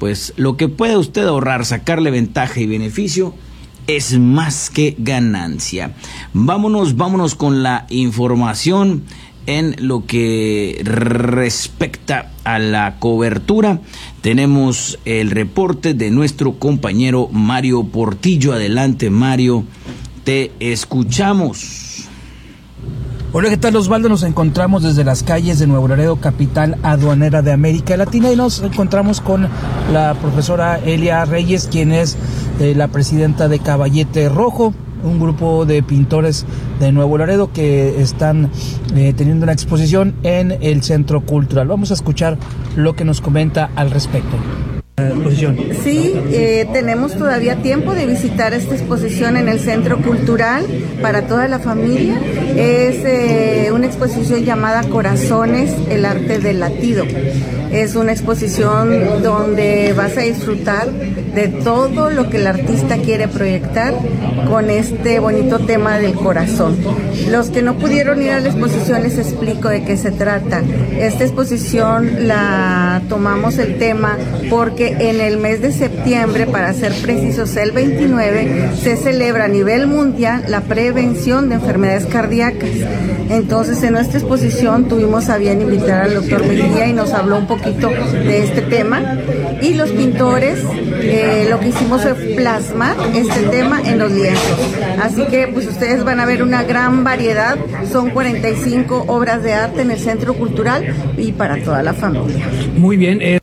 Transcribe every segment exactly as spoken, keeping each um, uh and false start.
pues lo que pueda usted ahorrar, sacarle ventaja y beneficio, es más que ganancia. Vámonos, vámonos con la información en lo que respecta a la cobertura. Tenemos el reporte de nuestro compañero Mario Portillo. Adelante, Mario, te escuchamos. Hola, ¿qué tal, Osvaldo? Nos encontramos desde las calles de Nuevo Laredo, capital aduanera de América Latina, y nos encontramos con la profesora Elia Reyes, quien es eh, la presidenta de Caballete Rojo, un grupo de pintores de Nuevo Laredo que están eh, teniendo una exposición en el Centro Cultural. Vamos a escuchar lo que nos comenta al respecto. Exposición. Sí, eh, tenemos todavía tiempo de visitar esta exposición en el Centro Cultural para toda la familia. Es eh, una exposición llamada Corazones, el arte del latido. Es una exposición donde vas a disfrutar de todo lo que el artista quiere proyectar con este bonito tema del corazón. Los que no pudieron ir a la exposición, les explico de qué se trata. Esta exposición la tomamos el tema porque en el mes de septiembre, para ser precisos el veintinueve, se celebra a nivel mundial la prevención de enfermedades cardíacas. Entonces, en nuestra exposición tuvimos a bien invitar al doctor Mejía y nos habló un poquito de este tema, y los pintores eh, lo que hicimos fue plasmar este tema en los lienzos. Así que pues ustedes van a ver una gran variedad. Son cuarenta y cinco obras de arte en el Centro Cultural y para toda la familia. Muy bien. Eh...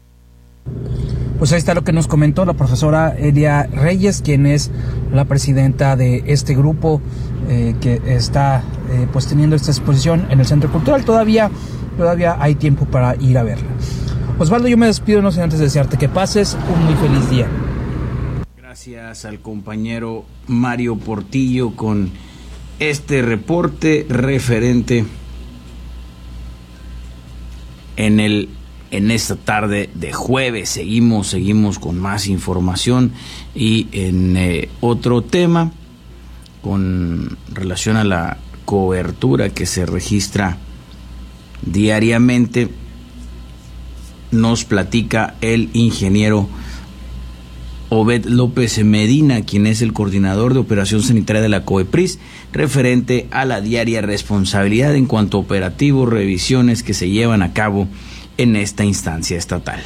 Pues ahí está lo que nos comentó la profesora Elia Reyes, quien es la presidenta de este grupo eh, que está eh, pues teniendo esta exposición en el Centro Cultural. Todavía, todavía hay tiempo para ir a verla. Osvaldo, yo me despido, no sé antes de desearte que pases un muy feliz día. Gracias al compañero Mario Portillo con este reporte referente en el En esta tarde de jueves. Seguimos, seguimos con más información y en eh, otro tema con relación a la cobertura que se registra diariamente. Nos platica el ingeniero Obed López Medina, quien es el coordinador de operación sanitaria de la COEPRIS, referente a la diaria responsabilidad en cuanto a operativos, revisiones que se llevan a cabo en esta instancia estatal.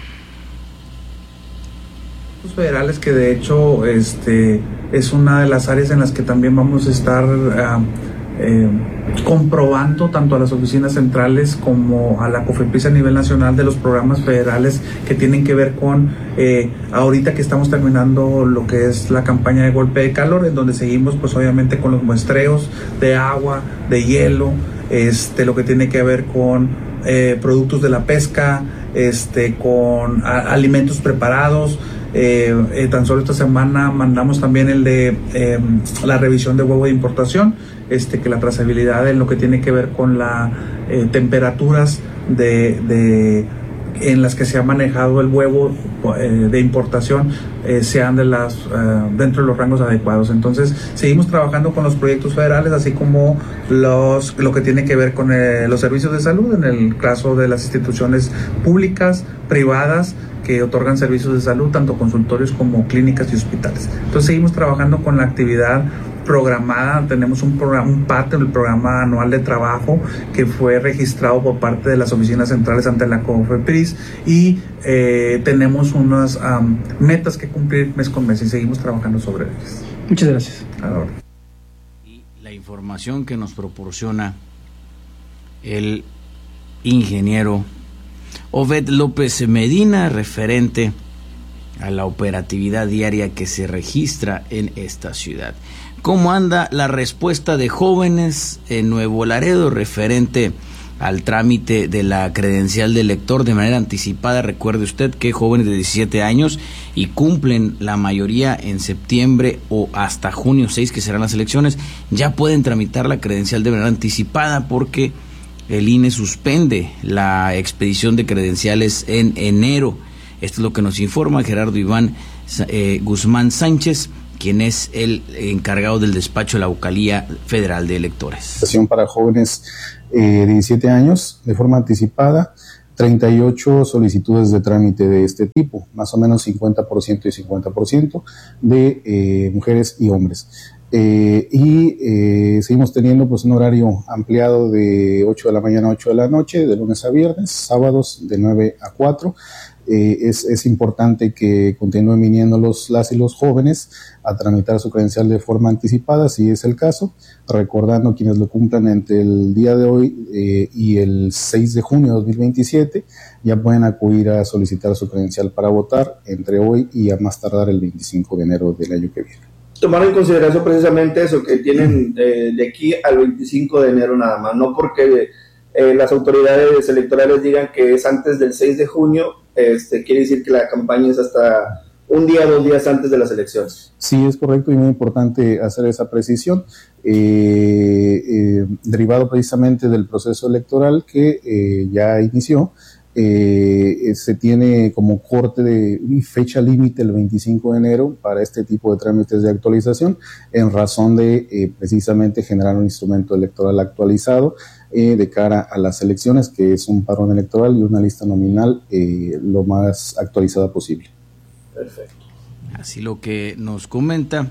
Federales, que de hecho este es una de las áreas en las que también vamos a estar uh, eh, comprobando tanto a las oficinas centrales como a la COFEPRIS a nivel nacional de los programas federales que tienen que ver con eh, ahorita que estamos terminando lo que es la campaña de golpe de calor, en donde seguimos pues obviamente con los muestreos de agua, de hielo, este lo que tiene que ver con Eh, productos de la pesca, este, con a, alimentos preparados. Eh, eh, tan solo esta semana mandamos también el de eh, la revisión de huevo de importación, este, que la trazabilidad en lo que tiene que ver con las eh, temperaturas de, de en las que se ha manejado el huevo eh, de importación eh, sean de las uh, dentro de los rangos adecuados. Entonces seguimos trabajando con los proyectos federales, así como los lo que tiene que ver con eh, los servicios de salud, en el caso de las instituciones públicas, privadas, que otorgan servicios de salud, tanto consultorios como clínicas y hospitales. Entonces seguimos trabajando con la actividad programada. Tenemos un programa, un P A T, el programa anual de trabajo, que fue registrado por parte de las oficinas centrales ante la COFEPRIS, y eh, tenemos unas um, metas que cumplir mes con mes y seguimos trabajando sobre ellas. Muchas gracias. Ahora. Y la información que nos proporciona el ingeniero Obed López Medina referente a la operatividad diaria que se registra en esta ciudad. ¿Cómo anda la respuesta de jóvenes en Nuevo Laredo referente al trámite de la credencial de lector de manera anticipada? Recuerde usted que jóvenes de diecisiete años y cumplen la mayoría en septiembre o hasta junio seis, que serán las elecciones, ya pueden tramitar la credencial de manera anticipada, porque el I N E suspende la expedición de credenciales en enero. Esto es lo que nos informa Gerardo Iván eh, Guzmán Sánchez, quien es el encargado del despacho de la Vocalía Federal de Electores. Para jóvenes eh, de diecisiete años de forma anticipada, treinta y ocho solicitudes de trámite de este tipo, más o menos cincuenta por ciento y cincuenta por ciento de eh, mujeres y hombres. Eh, y eh, seguimos teniendo pues un horario ampliado de ocho de la mañana a ocho de la noche, de lunes a viernes, sábados de nueve a cuatro. Eh, es, es importante que continúen viniendo los, las y los jóvenes a tramitar su credencial de forma anticipada, si es el caso, recordando quienes lo cumplan entre el día de hoy eh, y el seis de junio de dos mil veintisiete, ya pueden acudir a solicitar su credencial para votar entre hoy y a más tardar el veinticinco de enero del año que viene. Tomar en consideración precisamente eso, que tienen eh, de aquí al veinticinco de enero nada más, no porque eh, las autoridades electorales digan que es antes del seis de junio, este, quiere decir que la campaña es hasta un día, dos días antes de las elecciones. Sí, es correcto y muy importante hacer esa precisión, eh, eh, derivado precisamente del proceso electoral que eh, ya inició. Eh, se tiene como corte de fecha límite el veinticinco de enero para este tipo de trámites de actualización en razón de eh, precisamente generar un instrumento electoral actualizado eh, de cara a las elecciones, que es un padrón electoral y una lista nominal eh, lo más actualizada posible. Perfecto. Así lo que nos comenta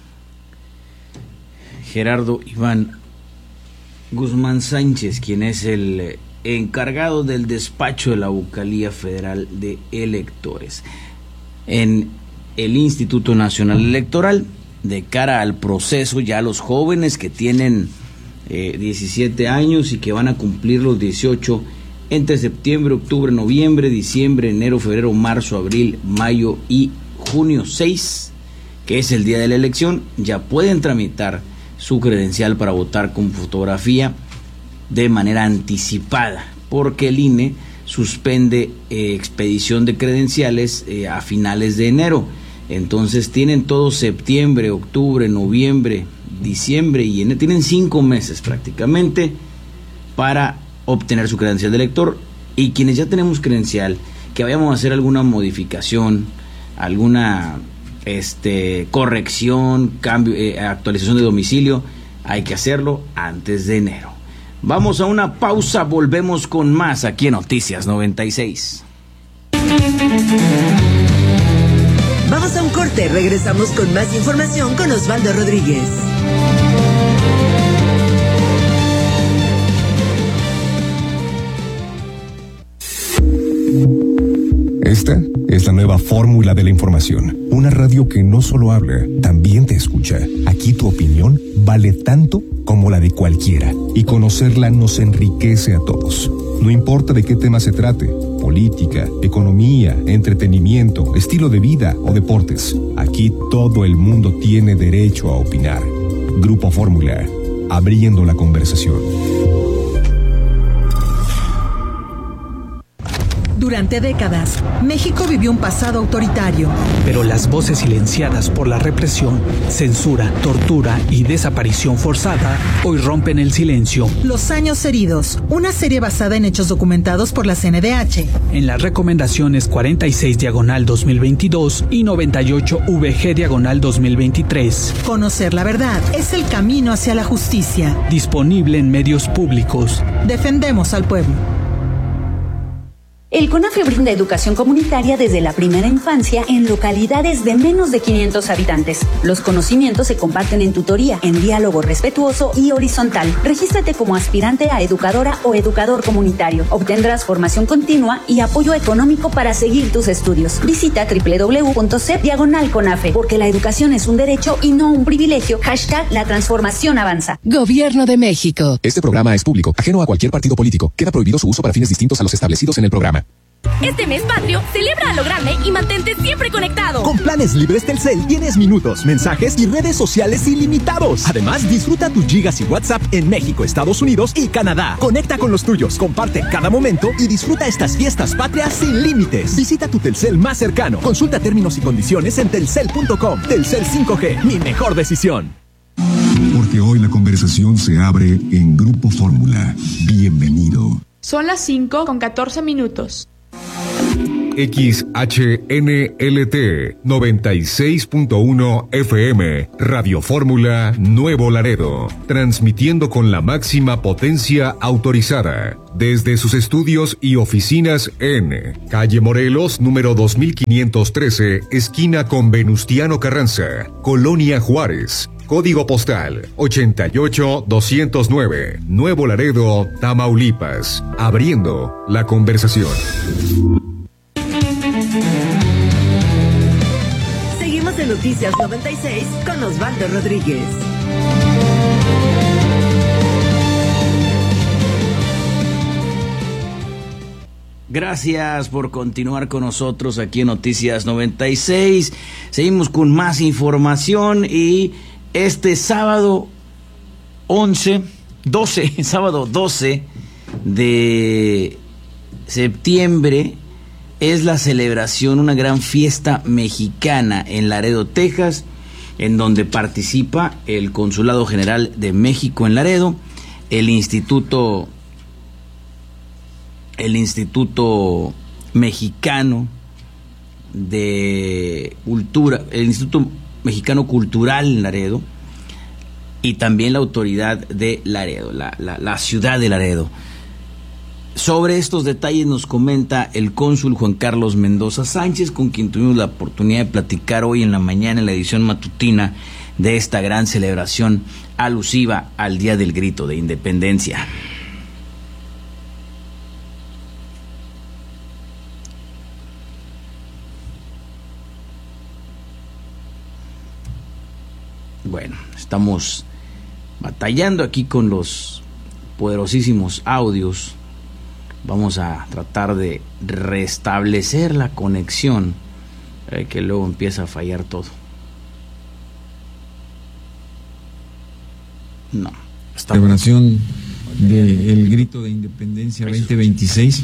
Gerardo Iván Guzmán Sánchez, quien es el encargado del despacho de la Vocalía Federal de Electores en el Instituto Nacional Electoral. De cara al proceso, ya los jóvenes que tienen eh, diecisiete años y que van a cumplir los dieciocho entre septiembre, octubre, noviembre, diciembre, enero, febrero, marzo, abril, mayo y junio seis, que es el día de la elección, ya pueden tramitar su credencial para votar con fotografía de manera anticipada, porque el I N E suspende eh, expedición de credenciales eh, a finales de enero. Entonces tienen todo septiembre, octubre, noviembre, diciembre y enero, tienen cinco meses prácticamente para obtener su credencial de elector. Y quienes ya tenemos credencial, que vayamos a hacer alguna modificación, alguna este, corrección, cambio, eh, actualización de domicilio, hay que hacerlo antes de enero. Vamos a una pausa, volvemos con más aquí en Noticias noventa y seis. Vamos a un corte, regresamos con más información con Osvaldo Rodríguez. Esta es la nueva fórmula de la información. Una radio que no solo habla, también te escucha. Aquí tu opinión vale tanto como la de cualquiera. Y conocerla nos enriquece a todos. No importa de qué tema se trate, política, economía, entretenimiento, estilo de vida o deportes. Aquí todo el mundo tiene derecho a opinar. Grupo Fórmula, abriendo la conversación. Durante décadas, México vivió un pasado autoritario. Pero las voces silenciadas por la represión, censura, tortura y desaparición forzada hoy rompen el silencio. Los años heridos, una serie basada en hechos documentados por la C N D H. En las recomendaciones cuarenta y seis diagonal dos mil veintidós y noventa y ocho V G diagonal dos mil veintitrés. Conocer la verdad es el camino hacia la justicia. Disponible en medios públicos. Defendemos al pueblo. El CONAFE brinda educación comunitaria desde la primera infancia en localidades de menos de quinientos habitantes. Los conocimientos se comparten en tutoría, en diálogo respetuoso y horizontal. Regístrate como aspirante a educadora o educador comunitario. Obtendrás formación continua y apoyo económico para seguir tus estudios. Visita doble u doble u doble u punto c e p diagonal CONAFE, porque la educación es un derecho y no un privilegio. Hashtag la transformación avanza. Gobierno de México. Este programa es público, ajeno a cualquier partido político. Queda prohibido su uso para fines distintos a los establecidos en el programa. Este mes patrio, celebra a lo grande y mantente siempre conectado. Con planes libres Telcel tienes minutos, mensajes y redes sociales ilimitados. Además, disfruta tus gigas y WhatsApp en México, Estados Unidos y Canadá. Conecta con los tuyos, comparte cada momento y disfruta estas fiestas patrias sin límites. Visita tu Telcel más cercano. Consulta términos y condiciones en telcel punto com. Telcel cinco G, mi mejor decisión. Porque hoy la conversación se abre en Grupo Fórmula. Bienvenido. Son las cinco con catorce minutos. X H N L T noventa y seis punto uno F M, Radio Fórmula Nuevo Laredo, transmitiendo con la máxima potencia autorizada desde sus estudios y oficinas en Calle Morelos, número dos mil quinientos trece, esquina con Venustiano Carranza, Colonia Juárez. Código postal ochenta y ocho doscientos nueve, Nuevo Laredo, Tamaulipas. Abriendo la conversación. Seguimos en Noticias noventa y seis con Osvaldo Rodríguez. Gracias por continuar con nosotros aquí en Noticias noventa y seis. Seguimos con más información y este sábado once, doce, sábado doce de septiembre es la celebración, una gran fiesta mexicana en Laredo, Texas, en donde participa el Consulado General de México en Laredo, el Instituto, el Instituto Mexicano de Cultura, el Instituto Mexicano Cultural en Laredo y también la autoridad de Laredo, la, la, la ciudad de Laredo. Sobre estos detalles nos comenta el cónsul Juan Carlos Mendoza Sánchez, con quien tuvimos la oportunidad de platicar hoy en la mañana en la edición matutina de esta gran celebración alusiva al Día del Grito de Independencia. Bueno, estamos batallando aquí con los poderosísimos audios. Vamos a tratar de restablecer la conexión, eh, que luego empieza a fallar todo. No. Estamos... Celebración del Grito de Independencia veinte veintiséis,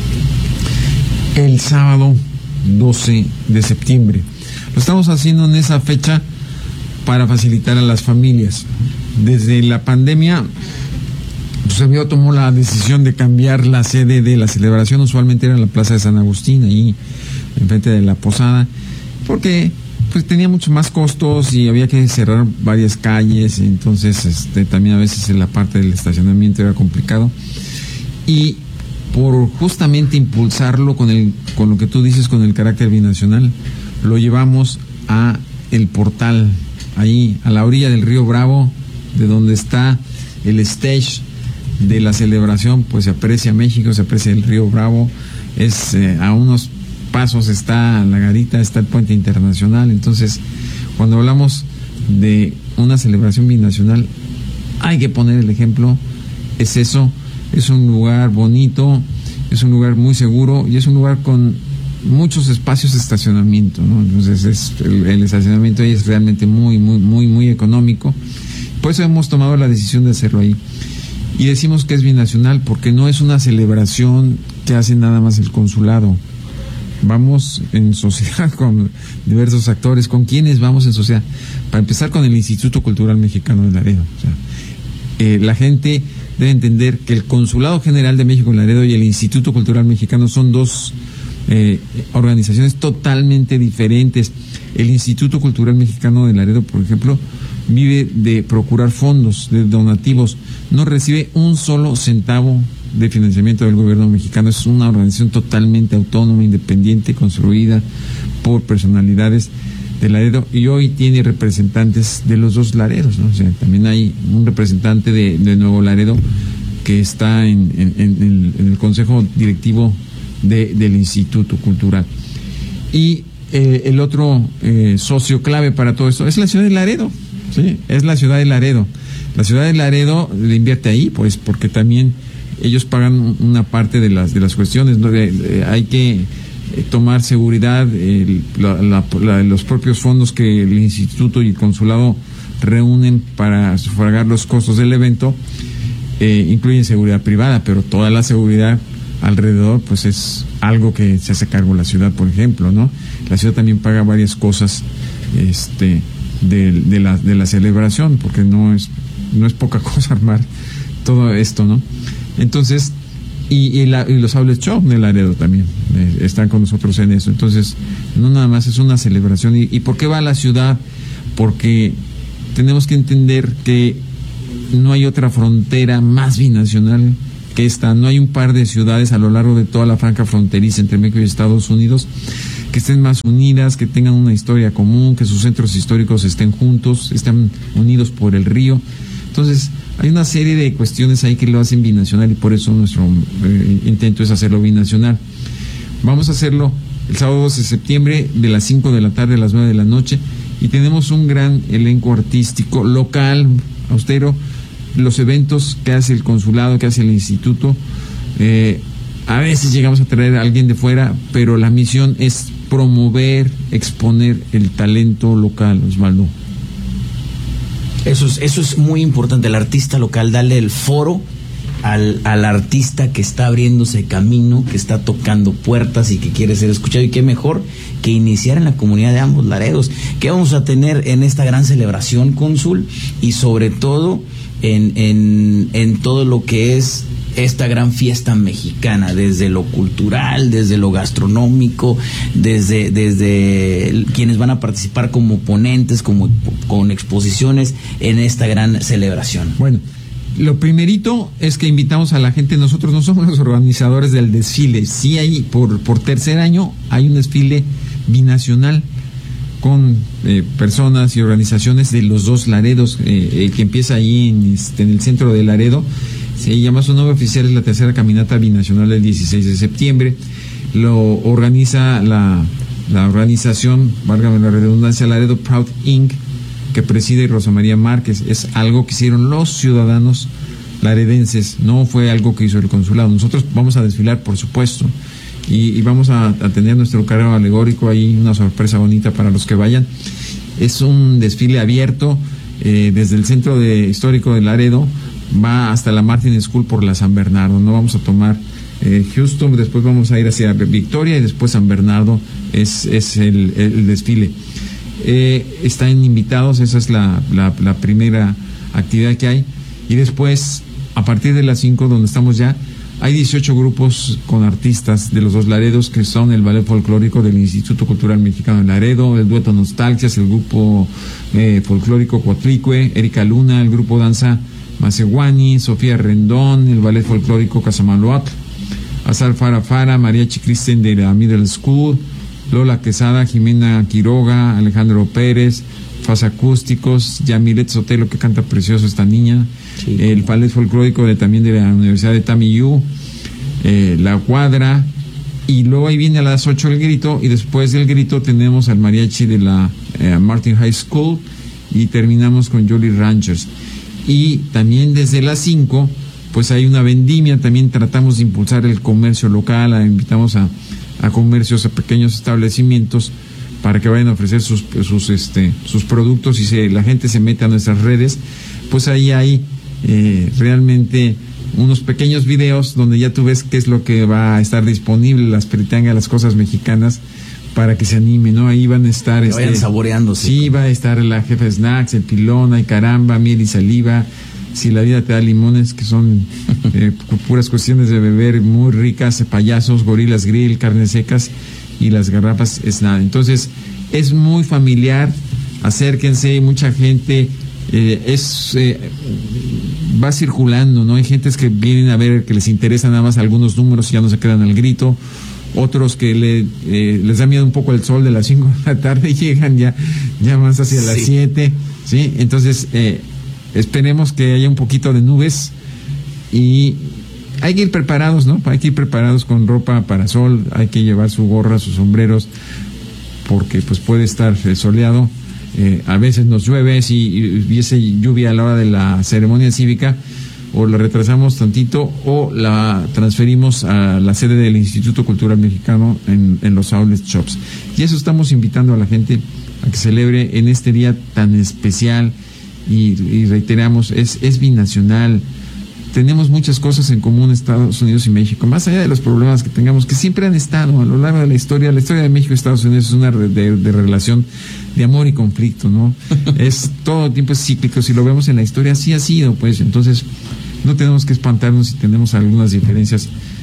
el sábado doce de septiembre. Lo estamos haciendo en esa fecha para facilitar a las familias. Desde la pandemia, pues Servidor tomó la decisión de cambiar la sede de la celebración. Usualmente era en la Plaza de San Agustín, ahí enfrente de la posada, porque pues tenía mucho más costos y había que cerrar varias calles, entonces este, también a veces en la parte del estacionamiento era complicado. Y por justamente impulsarlo con el con lo que tú dices, con el carácter binacional, lo llevamos a el portal, ahí a la orilla del río Bravo, de donde está el stage de la celebración. Pues se aprecia México, se aprecia el río Bravo, es eh, a unos pasos está la garita, está el puente internacional. Entonces, cuando hablamos de una celebración binacional, hay que poner el ejemplo. Es eso, es un lugar bonito, es un lugar muy seguro y es un lugar con muchos espacios de estacionamiento, ¿no? Entonces es, el, el estacionamiento ahí es realmente muy, muy, muy, muy económico. Por eso hemos tomado la decisión de hacerlo ahí. Y decimos que es binacional porque no es una celebración que hace nada más el consulado. Vamos en sociedad con diversos actores. ¿Con quiénes vamos en sociedad? Para empezar, con el Instituto Cultural Mexicano de Laredo. O sea, eh, la gente debe entender que el Consulado General de México en Laredo y el Instituto Cultural Mexicano son dos Eh, organizaciones totalmente diferentes. El Instituto Cultural Mexicano de Laredo, por ejemplo, vive de procurar fondos, de donativos, no recibe un solo centavo de financiamiento del gobierno mexicano. Es una organización totalmente autónoma, independiente, construida por personalidades de Laredo, y hoy tiene representantes de los dos Laredos, ¿no? O sea, también hay un representante de, de Nuevo Laredo que está en, en, en, el, en el consejo directivo De, del Instituto Cultural. Y eh, el otro eh, socio clave para todo esto es la ciudad de Laredo, ¿sí? Es la ciudad de Laredo. La ciudad de Laredo le invierte ahí, pues, porque también ellos pagan una parte de las de las cuestiones, ¿no? De, de, hay que eh, tomar seguridad, eh, la, la, la, los propios fondos que el Instituto y el Consulado reúnen para sufragar los costos del evento, eh, incluyen seguridad privada, pero toda la seguridad alrededor pues es algo que se hace cargo la ciudad, por ejemplo, ¿no? La ciudad también paga varias cosas este de, de la de la celebración, porque no es no es poca cosa armar todo esto, ¿no? Entonces, Y, y, la, y los Outlet Shop de Laredo también eh, están con nosotros en eso. Entonces, no nada más es una celebración. ¿Y, y por qué va a la ciudad? Porque tenemos que entender que no hay otra frontera más binacional que esta. No hay un par de ciudades a lo largo de toda la franja fronteriza entre México y Estados Unidos que estén más unidas, que tengan una historia común, que sus centros históricos estén juntos, estén unidos por el río. Entonces, hay una serie de cuestiones ahí que lo hacen binacional y por eso nuestro eh, intento es hacerlo binacional. Vamos a hacerlo el sábado doce de septiembre de las cinco de la tarde a las nueve de la noche y tenemos un gran elenco artístico local, austero, los eventos que hace el consulado, que hace el instituto. Eh, a veces llegamos a traer a alguien de fuera, pero la misión es promover, exponer el talento local, Osvaldo. Eso es, eso es muy importante, el artista local, darle el foro al, al artista que está abriéndose camino, que está tocando puertas y que quiere ser escuchado. Y qué mejor que iniciar en la comunidad de ambos Laredos. ¿Qué vamos a tener en esta gran celebración, cónsul? Y sobre todo en, en, en todo lo que es esta gran fiesta mexicana, desde lo cultural, desde lo gastronómico, desde, desde quienes van a participar como ponentes, como con exposiciones en esta gran celebración. Bueno, lo primerito es que invitamos a la gente. Nosotros no somos los organizadores del desfile. Sí hay, por, por tercer año, hay un desfile binacional con eh, personas y organizaciones de los dos Laredos, eh, eh, que empieza ahí en, este, en el centro de Laredo. Se llama, su nombre oficial es la tercera caminata binacional del dieciséis de septiembre. Lo organiza la, la organización, válgame la redundancia, Laredo Proud incorporated, que preside Rosa María Márquez. Es algo que hicieron los ciudadanos laredenses, no fue algo que hizo el consulado. Nosotros vamos a desfilar, por supuesto, y, y vamos a, a tener nuestro carro alegórico ahí, una sorpresa bonita para los que vayan. Es un desfile abierto eh, desde el centro de, histórico de Laredo, va hasta la Martin School por la San Bernardo. No vamos a tomar eh, Houston, después vamos a ir hacia Victoria y después San Bernardo es, es el, el desfile. Eh, están invitados, esa es la, la, la primera actividad que hay. Y después, a partir de las cinco, donde estamos ya, hay dieciocho grupos con artistas de los dos Laredos, que son el Ballet Folclórico del Instituto Cultural Mexicano de Laredo, el Dueto Nostalgias, el grupo eh, folclórico Coatlicue, Erika Luna, el grupo Danza Macehuani, Sofía Rendón, el Ballet Folclórico Casamaloac, Azar Fara Fara, Mariachi Kristen de la Middle School, Lola Quesada, Jimena Quiroga, Alejandro Pérez, Faz Acústicos, Yamilet Sotelo, que canta precioso esta niña, sí, el Ballet Folclórico de, también de la Universidad de Tamiyú, eh, La Cuadra, y luego ahí viene a las ocho el grito, y después del grito tenemos al mariachi de la eh, Martin High School, y terminamos con Jolly Ranchers. Y también desde las cinco, pues hay una vendimia, también tratamos de impulsar el comercio local, a, invitamos a, a comercios, a pequeños establecimientos, para que vayan a ofrecer sus, sus, este, sus productos, y se, la gente se mete a nuestras redes, pues ahí hay eh, realmente unos pequeños videos donde ya tú ves qué es lo que va a estar disponible, las peritangas, las cosas mexicanas, para que se anime, ¿no? Ahí van a estar... Este, vayan saboreándose. Sí, va a estar la Jefa Snacks, el Pilón, hay caramba, miel y saliva, si la vida te da limones, que son eh, puras cuestiones de beber muy ricas, payasos, gorilas grill, carnes secas, y las garrafas es nada. Entonces, es muy familiar, acérquense, mucha gente, eh, es eh, va circulando, ¿no? Hay gentes que vienen a ver, que les interesa nada más algunos números y ya no se quedan al grito. Otros que le, eh, les da miedo un poco el sol de las cinco de la tarde y llegan ya, ya más hacia sí. las siete, ¿sí? Entonces, eh, esperemos que haya un poquito de nubes y hay que ir preparados, ¿no? Hay que ir preparados con ropa para sol, hay que llevar su gorra, sus sombreros, porque pues puede estar eh, soleado. Eh, a veces nos llueve, si hubiese lluvia a la hora de la ceremonia cívica, o la retrasamos tantito o la transferimos a la sede del Instituto Cultural Mexicano en, en los Outlet Shops. Y eso estamos invitando a la gente a que celebre en este día tan especial y, y reiteramos, es, es binacional. Tenemos muchas cosas en común Estados Unidos y México, más allá de los problemas que tengamos, que siempre han estado a lo largo de la historia. La historia de México y Estados Unidos es una de, de, de relación de amor y conflicto, ¿no? Es todo el tiempo es cíclico, si lo vemos en la historia, así ha sido, pues. Entonces, no tenemos que espantarnos si tenemos algunas diferencias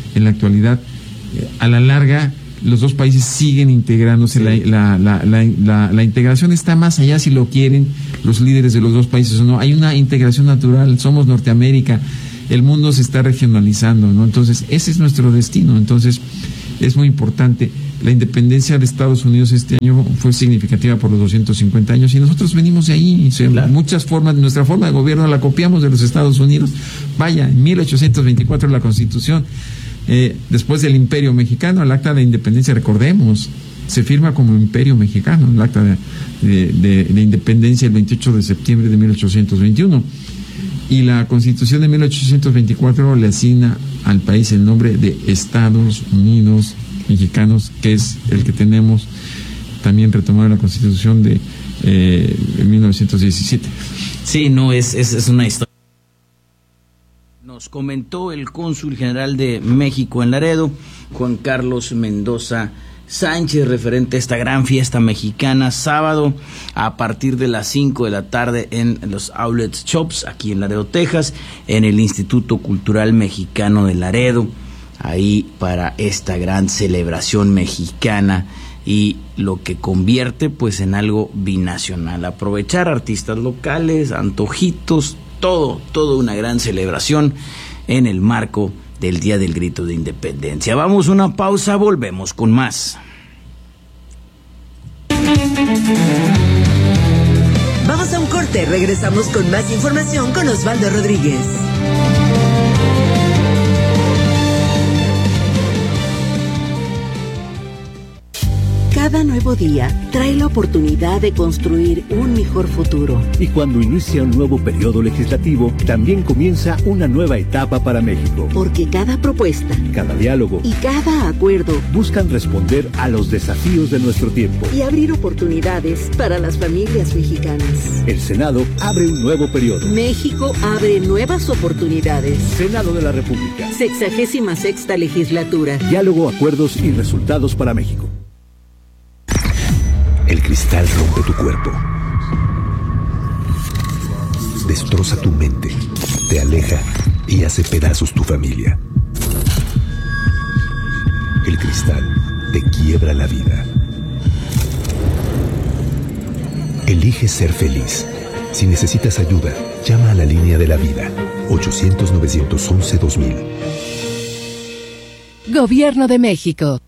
en la actualidad, eh, a la larga los dos países siguen integrándose. Sí. La, la, la, la, la integración está más allá, si lo quieren los líderes de los dos países o no. Hay una integración natural, somos Norteamérica, el mundo se está regionalizando, ¿no? Entonces, ese es nuestro destino. Entonces, es muy importante. La independencia de Estados Unidos este año fue significativa por los doscientos cincuenta años y nosotros venimos de ahí. O claro. Muchas formas, nuestra forma de gobierno la copiamos de los Estados Unidos. Vaya, en mil ochocientos veinticuatro la Constitución, eh, después del Imperio Mexicano, el Acta de Independencia, recordemos, se firma como Imperio Mexicano, el Acta de, de, de, de Independencia el veintiocho de septiembre de mil ochocientos veintiuno. Y la Constitución de mil ochocientos veinticuatro le asigna al país el nombre de Estados Unidos Mexicanos, que es el que tenemos también retomado en la Constitución de eh, mil novecientos diecisiete. Sí, no, es, es, es una historia. Nos comentó el cónsul general de México en Laredo, Juan Carlos Mendoza Sánchez, referente a esta gran fiesta mexicana, sábado a partir de las cinco de la tarde en los Outlet Shops, aquí en Laredo, Texas, en el Instituto Cultural Mexicano de Laredo, ahí para esta gran celebración mexicana y lo que convierte pues en algo binacional. Aprovechar artistas locales, antojitos, todo, todo una gran celebración en el marco del Día del Grito de Independencia. Vamos a una pausa, volvemos con más. Vamos a un corte, regresamos con más información con Osvaldo Rodríguez. Cada nuevo día trae la oportunidad de construir un mejor futuro. Y cuando inicia un nuevo periodo legislativo, también comienza una nueva etapa para México. Porque cada propuesta, cada diálogo y cada acuerdo buscan responder a los desafíos de nuestro tiempo y abrir oportunidades para las familias mexicanas. El Senado abre un nuevo periodo. México abre nuevas oportunidades. Senado de la República. Sexagésima sexta legislatura. Diálogo, acuerdos y resultados para México. El cristal rompe tu cuerpo, destroza tu mente, te aleja y hace pedazos tu familia. El cristal te quiebra la vida. Elige ser feliz. Si necesitas ayuda, llama a la línea de la vida, ochocientos, novecientos once, dos mil. Gobierno de México.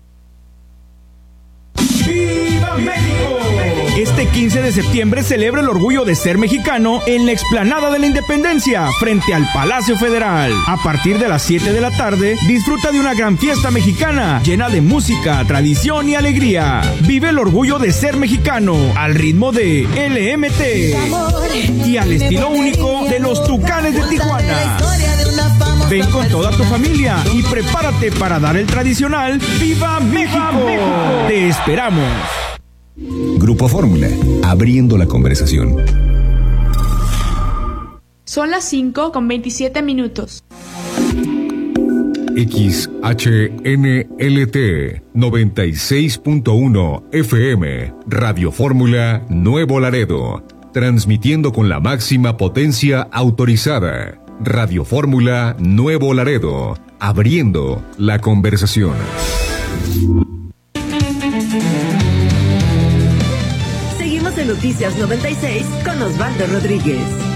Este quince de septiembre celebra el orgullo de ser mexicano en la explanada de la Independencia, frente al Palacio Federal. A partir de las siete de la tarde, disfruta de una gran fiesta mexicana, llena de música, tradición y alegría. Vive el orgullo de ser mexicano, al ritmo de L M T y al estilo único de los Tucanes de Tijuana. Ven con toda tu familia y prepárate para dar el tradicional ¡Viva México! ¡Te esperamos! Grupo Fórmula, abriendo la conversación. Son las cinco con veintisiete minutos. X H N L T noventa y seis punto uno F M, Radio Fórmula Nuevo Laredo, transmitiendo con la máxima potencia autorizada. Radio Fórmula Nuevo Laredo, abriendo la conversación. Seguimos en Noticias noventa y seis con Osvaldo Rodríguez.